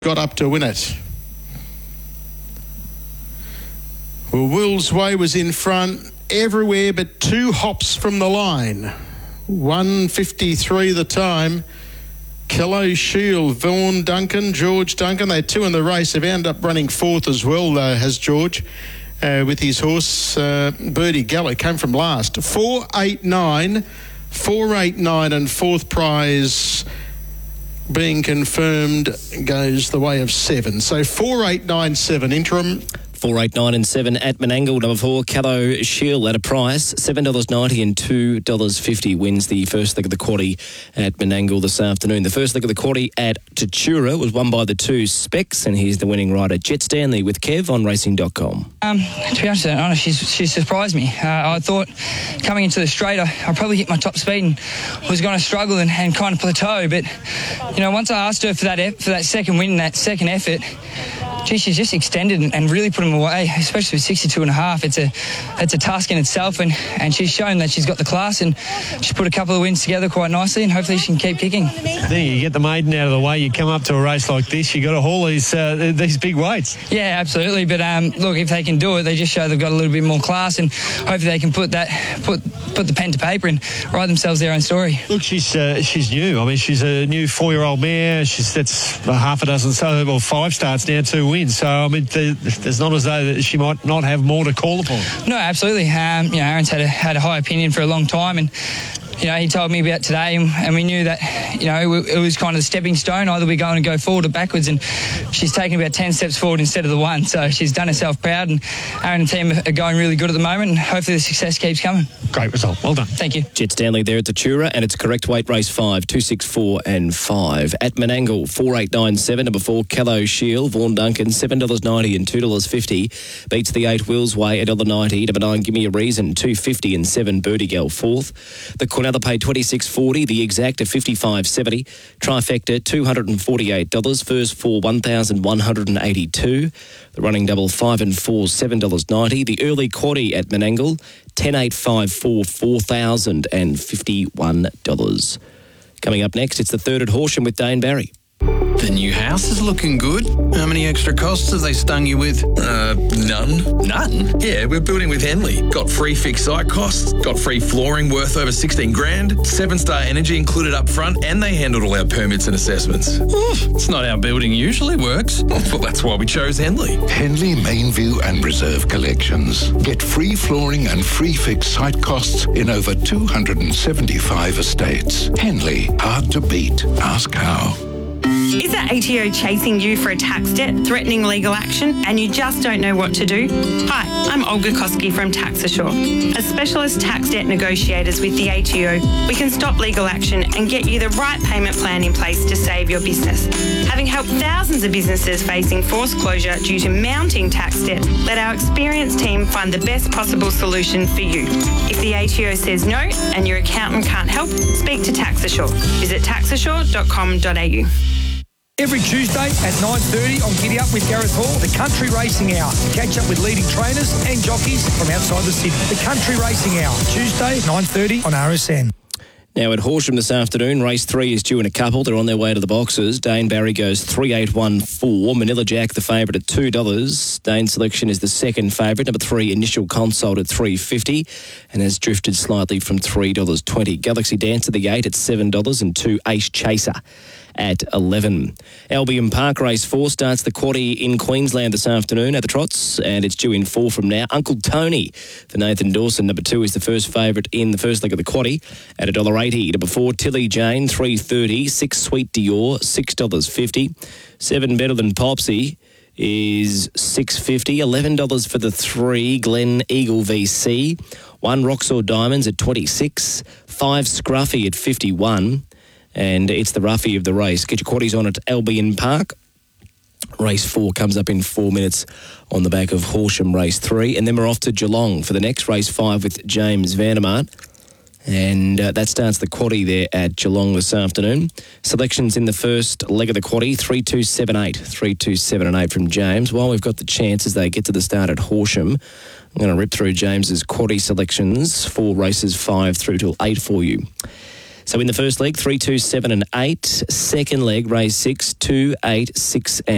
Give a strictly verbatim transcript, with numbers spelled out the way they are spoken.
got up to win it. Well, Will's Way was in front everywhere but two hops from the line. one fifty-three the time. Kilo Shield, Vaughan Duncan, George Duncan, they're two in the race. They've ended up running fourth as well, though, has George, uh, with his horse, uh, Birdie Gallo, came from last. four eight nine, four eight nine and fourth prize being confirmed goes the way of seven. So four eight nine seven interim. Four, eight, nine and seven at Menangle. Number four, Callow Shield at a price, seven dollars ninety and two dollars fifty wins the first leg of the quaddie at Menangle this afternoon. The first leg of the quaddie at Tatura was won by the two Specs, and here's the winning rider, Jet Stanley, with Kev on racing dot com. Um, to be honest, honest she's, she surprised me. Uh, I thought coming into the straight, I, I probably hit my top speed and was going to struggle and, and kind of plateau. But, you know, once I asked her for that for that second win, that second effort, gee, she's just extended and, and really put them away, especially with sixty-two and a half. It's a it's a task in itself, and, and she's shown that she's got the class, and she's put a couple of wins together quite nicely, and hopefully she can keep kicking. Then you get the maiden out of the way, you come up to a race like this, you got to haul these uh, these big weights. Yeah, absolutely. But um, look, if they can do it, they just show they've got a little bit more class, and hopefully they can put that put put the pen to paper and write themselves their own story. Look, she's uh, she's new. I mean, she's a new four-year-old mare. She's that's a half a dozen, so well, five starts now, two wins. So I mean, there's not as though that she might not have more to call upon. No, absolutely. Um, you know, Aaron's had a had a high opinion for a long time, and you know, he told me about today, and, and we knew that, you know, it was kind of the stepping stone. Either we're going to go forward or backwards, and she's taken about ten steps forward instead of the one. So she's done herself proud, and Aaron and the team are going really good at the moment, and hopefully the success keeps coming. Great result. Well done. Thank you. Jet Stanley there at Tatura, and it's correct weight race five, two, six, four and five. At Menangle, four eight nine seven, number four, Callow Shield, Vaughan Duncan, seven dollars ninety and two dollars fifty. Beats the eight, Will's Way, one dollar ninety. Number nine, Give Me a Reason, two fifty and seven, Birdie Gal, fourth. The Cornella paid twenty-six forty, the exact at fifty-five seventy. Trifecta, two hundred forty-eight dollars. First four, one thousand one hundred eighty-two. The running double, five and four, seven dollars ninety. The early quaddie at Menangle, ten, eight, five, four, four thousand fifty-one dollars. Coming up next, it's the third at Horsham with Dane Barry. The new house is looking good. How many extra costs have they stung you with? Uh, none. None? Yeah, we're building with Henley. Got free fixed site costs, got free flooring worth over sixteen grand, seven-star energy included up front, and they handled all our permits and assessments. Oof, it's not how building usually works. Well, that's why we chose Henley. Henley Mainview and Reserve Collections. Get free flooring and free fixed site costs in over two hundred seventy-five estates. Henley, hard to beat. Ask how. Is the A T O chasing you for a tax debt, threatening legal action, and you just don't know what to do? Hi, I'm Olga Koski from Tax Assure. As specialist tax debt negotiators with the A T O, we can stop legal action and get you the right payment plan in place to save your business. Having helped thousands of businesses facing forced closure due to mounting tax debt, let our experienced team find the best possible solution for you. If the A T O says no and your accountant can't help, speak to Tax Assure. Visit tax assure dot com dot a u. Every Tuesday at nine thirty on Giddy Up with Gareth Hall, the Country Racing Hour. Catch up with leading trainers and jockeys from outside the city. The Country Racing Hour, Tuesday, nine thirty on R S N. Now at Horsham this afternoon, race three is due in a couple. They're on their way to the boxes. Dane Barry goes three eight one four. Manila Jack, the favourite, at two dollars. Dane's Selection is the second favourite. Number three, Initial Consult at three fifty and has drifted slightly from three dollars twenty. Galaxy Dancer, the eight, at seven dollars, and two, Ace Chaser at eleven. Albion Park Race four starts the quaddie in Queensland this afternoon at the Trots, and it's due in four from now. Uncle Tony for Nathan Dawson, number two, is the first favourite in the first leg of the quaddie at one dollar eighty. Number four, Tilly Jane, three thirty. Six, Sweet Dior, six dollars fifty. Seven, Better Than Popsy is six fifty. Eleven dollars for the three, Glen Eagle V C. One, Roxor Diamonds at twenty-six. Five, Scruffy at fifty-one. And it's the roughie of the race. Get your quaddies on at Albion Park. Race four comes up in four minutes on the back of Horsham Race three. And then we're off to Geelong for the next race five with James Vandermart. And uh, that starts the quaddie there at Geelong this afternoon. Selections in the first leg of the quaddie, three two seven eight. three two seven and eight from James. While we've got the chance as they get to the start at Horsham, I'm going to rip through James's quaddie selections for races five through till eight for you. So in the first leg, three, two, seven and eight. Second leg, race six, two, eight, six and